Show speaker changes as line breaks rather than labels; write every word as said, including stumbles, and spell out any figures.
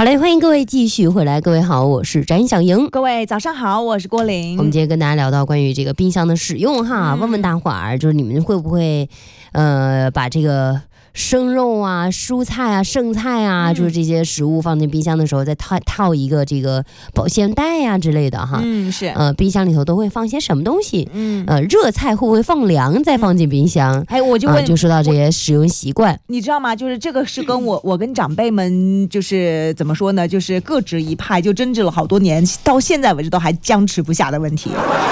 好嘞，欢迎各位继续回来。各位好，我是翟小莹。
各位早上好，我是郭玲。
我们今天跟大家聊到关于这个冰箱的使用哈，嗯、问问大伙儿，就是你们会不会呃把这个生肉啊、蔬菜啊、剩菜啊，嗯、就是这些食物放进冰箱的时候，再套套一个这个保鲜袋呀、啊、之类的哈。
嗯，是。
呃，冰箱里头都会放些什么东西？
嗯，
呃，热菜会不会放凉再放进冰箱？
哎，我就问，
呃、就说到这些使用习惯，
你知道吗？就是这个是跟我我跟长辈们就是怎么说呢？就是各执一派，就争执了好多年，到现在为止都还僵持不下的问题。